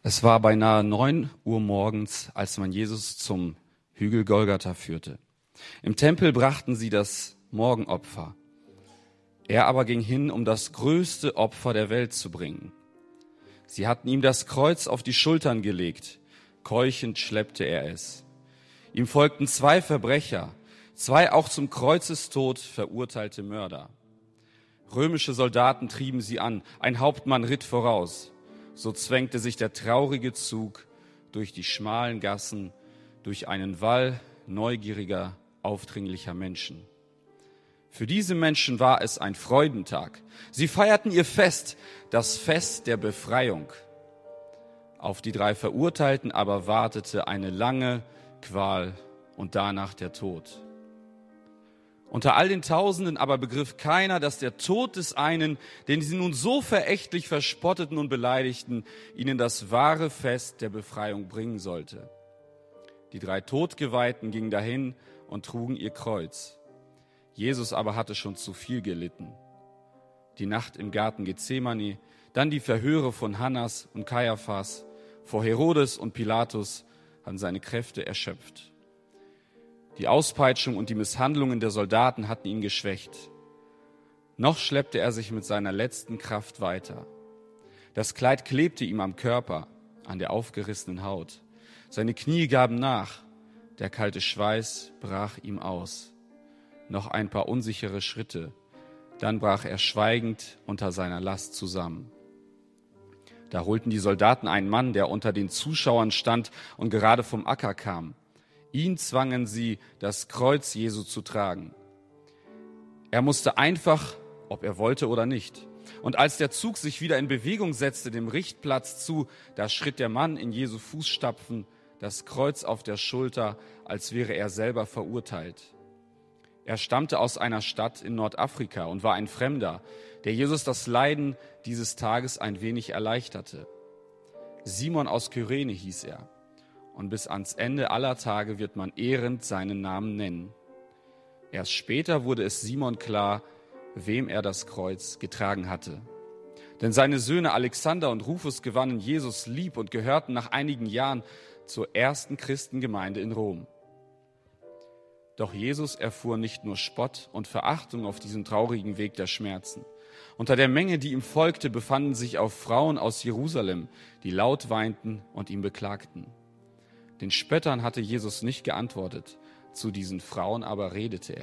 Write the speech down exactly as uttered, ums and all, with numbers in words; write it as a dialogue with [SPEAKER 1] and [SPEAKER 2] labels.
[SPEAKER 1] Es war beinahe neun Uhr morgens, als man Jesus zum Hügel Golgatha führte. Im Tempel brachten sie das Morgenopfer. Er aber ging hin, um das größte Opfer der Welt zu bringen. Sie hatten ihm das Kreuz auf die Schultern gelegt. Keuchend schleppte er es. Ihm folgten zwei Verbrecher, zwei auch zum Kreuzestod verurteilte Mörder. Römische Soldaten trieben sie an, ein Hauptmann ritt voraus. So zwängte sich der traurige Zug durch die schmalen Gassen, durch einen Wall neugieriger, aufdringlicher Menschen. Für diese Menschen war es ein Freudentag. Sie feierten ihr Fest, das Fest der Befreiung. Auf die drei Verurteilten aber wartete eine lange Qual und danach der Tod. Unter all den Tausenden aber begriff keiner, dass der Tod des einen, den sie nun so verächtlich verspotteten und beleidigten, ihnen das wahre Fest der Befreiung bringen sollte. Die drei Todgeweihten gingen dahin und trugen ihr Kreuz. Jesus aber hatte schon zu viel gelitten. Die Nacht im Garten Gethsemane, dann die Verhöre von Hannas und Kaiaphas, vor Herodes und Pilatus hatten seine Kräfte erschöpft. Die Auspeitschung und die Misshandlungen der Soldaten hatten ihn geschwächt. Noch schleppte er sich mit seiner letzten Kraft weiter. Das Kleid klebte ihm am Körper, an der aufgerissenen Haut. Seine Knie gaben nach, der kalte Schweiß brach ihm aus. Noch ein paar unsichere Schritte, dann brach er schweigend unter seiner Last zusammen. Da holten die Soldaten einen Mann, der unter den Zuschauern stand und gerade vom Acker kam. Ihn zwangen sie, das Kreuz Jesu zu tragen. Er musste einfach, ob er wollte oder nicht. Und als der Zug sich wieder in Bewegung setzte, dem Richtplatz zu, da schritt der Mann in Jesu Fußstapfen, das Kreuz auf der Schulter, als wäre er selber verurteilt. Er stammte aus einer Stadt in Nordafrika und war ein Fremder, der Jesus das Leiden dieses Tages ein wenig erleichterte. Simon aus Kyrene hieß er. Und bis ans Ende aller Tage wird man ehrend seinen Namen nennen. Erst später wurde es Simon klar, wem er das Kreuz getragen hatte. Denn seine Söhne Alexander und Rufus gewannen Jesus lieb und gehörten nach einigen Jahren zur ersten Christengemeinde in Rom. Doch Jesus erfuhr nicht nur Spott und Verachtung auf diesem traurigen Weg der Schmerzen. Unter der Menge, die ihm folgte, befanden sich auch Frauen aus Jerusalem, die laut weinten und ihn beklagten. Den Spöttern hatte Jesus nicht geantwortet, zu diesen Frauen aber redete er.